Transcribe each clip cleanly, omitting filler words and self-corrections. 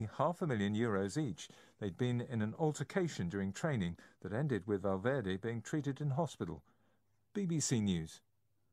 €500,000 each. They'd been in an altercation during training that ended with Valverde being treated in hospital. BBC News.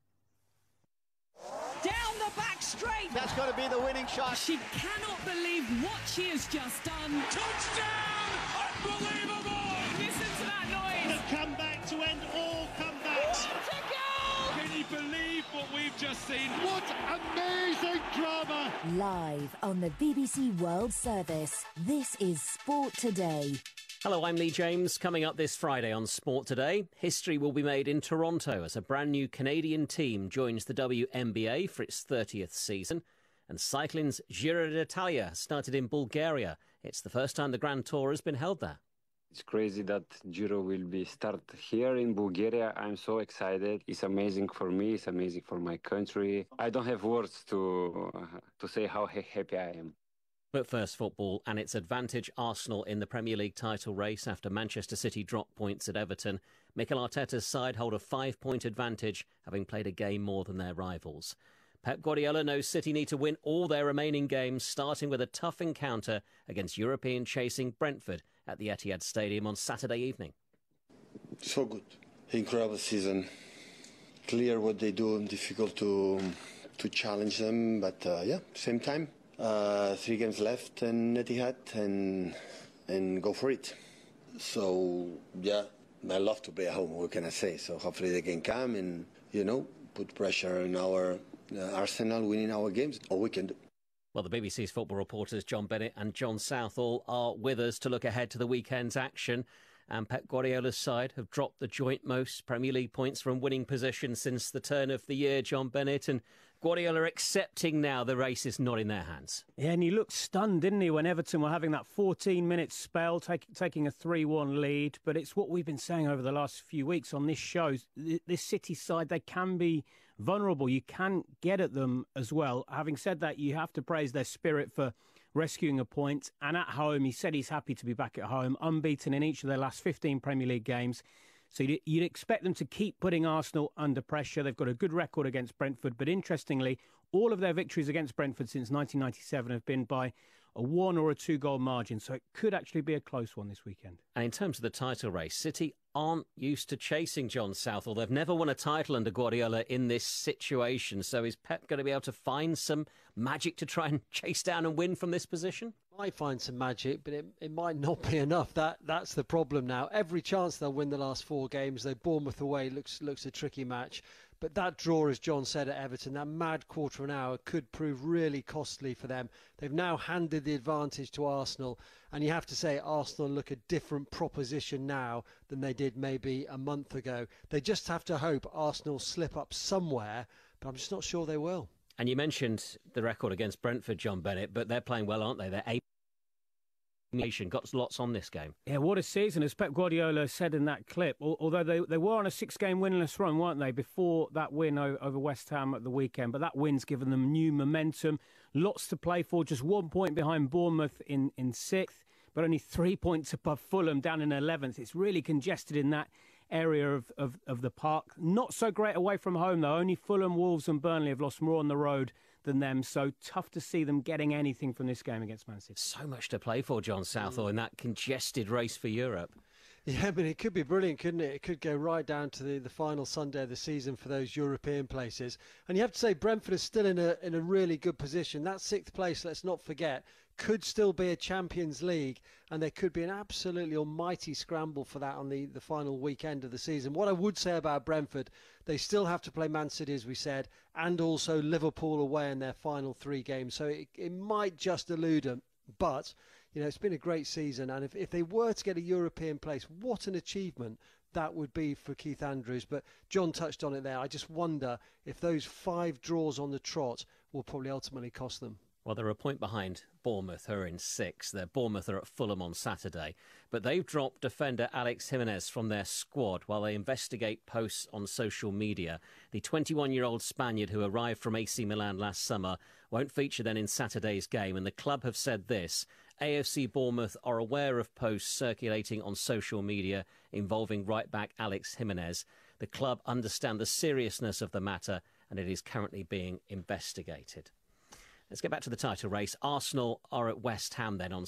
Down the back straight. That's got to be the winning shot. She cannot believe what she has just done. Touchdown! Unbelievable! Listen to that noise. The comeback to end all comebacks. What a goal! Can you believe what we've just seen? What amazing drama! Live on the BBC World Service, this is Sport Today. Hello, I'm Lee James. Coming up this Friday on Sport Today, history will be made in Toronto as a brand new Canadian team joins the WNBA for its 30th season. And cycling's Giro d'Italia started in Bulgaria. It's the first time the Grand Tour has been held there. It's crazy that Giro will be start here in Bulgaria. I'm so excited. It's amazing for me. It's amazing for my country. I don't have words to say how happy I am. But first, football and its advantage. Arsenal in the Premier League title race after Manchester City dropped points at Everton. Mikel Arteta's side hold a 5-point advantage, having played a game more than their rivals. Pep Guardiola knows City need to win all their remaining games, starting with a tough encounter against European chasing Brentford at the Etihad Stadium on Saturday evening. So good. Incredible season. Clear what they do, difficult to challenge them, but same time. 3 games left in Etihad and go for it. So, I love to be at home, what can I say? So hopefully they can come and, put pressure on our Arsenal winning our games, all we can do. Well, the BBC's football reporters John Bennett and John Southall are with us to look ahead to the weekend's action. And Pep Guardiola's side have dropped the joint most Premier League points from winning position since the turn of the year, John Bennett. And Guardiola accepting now the race is not in their hands. Yeah, and he looked stunned, didn't he, when Everton were having that 14-minute spell, taking a 3-1 lead. But it's what we've been saying over the last few weeks on this show. This City side, they can be vulnerable. You can get at them as well. Having said that, you have to praise their spirit for rescuing a point. And at home, he said he's happy to be back at home, unbeaten in each of their last 15 Premier League games. So you'd expect them to keep putting Arsenal under pressure. They've got a good record against Brentford. But interestingly, all of their victories against Brentford since 1997 have been by a 1 or a 2 goal margin. So it could actually be a close one this weekend. And in terms of the title race, City aren't used to chasing John Southall. They've never won a title under Guardiola in this situation. So is Pep going to be able to find some magic to try and chase down and win from this position? Might find some magic, but it might not be enough. That's the problem now. Every chance they'll win the last 4 games. Though Bournemouth away looks a tricky match. But that draw, as John said, at Everton, that mad quarter of an hour could prove really costly for them. They've now handed the advantage to Arsenal. And you have to say Arsenal look a different proposition now than they did maybe a month ago. They just have to hope Arsenal slip up somewhere, but I'm just not sure they will. And you mentioned the record against Brentford, John Bennett, but they're playing well, aren't they? They're got lots on this game. Yeah, what a season, as Pep Guardiola said in that clip. Although they were on a 6-game winless run, weren't they, before that win over West Ham at the weekend. But that win's given them new momentum, lots to play for, just 1 point behind Bournemouth in 6th, but only 3 points above Fulham down in 11th. It's really congested in that area of the park. Not so great away from home, though. Only Fulham, Wolves and Burnley have lost more on the road than them, so tough to see them getting anything from this game against Man City. So much to play for, John Southall, in that congested race for Europe. Yeah, but it could be brilliant, couldn't it? It could go right down to the final Sunday of the season for those European places. And you have to say Brentford is still in a really good position. That 6th place, let's not forget, could still be a Champions League, and there could be an absolutely almighty scramble for that on the final weekend of the season. What I would say about Brentford, they still have to play Man City, as we said, and also Liverpool away in their final 3 games. So it might just elude them. But, it's been a great season, and if they were to get a European place, what an achievement that would be for Keith Andrews. But John touched on it there. I just wonder if those 5 draws on the trot will probably ultimately cost them. Well, they're a point behind Bournemouth, who are in 6th. Bournemouth are at Fulham on Saturday. But they've dropped defender Alex Jimenez from their squad while they investigate posts on social media. The 21-year-old Spaniard who arrived from AC Milan last summer won't feature then in Saturday's game. And the club have said this: AFC Bournemouth are aware of posts circulating on social media involving right-back Alex Jimenez. The club understand the seriousness of the matter and it is currently being investigated. Let's get back to the title race. Arsenal are at West Ham then on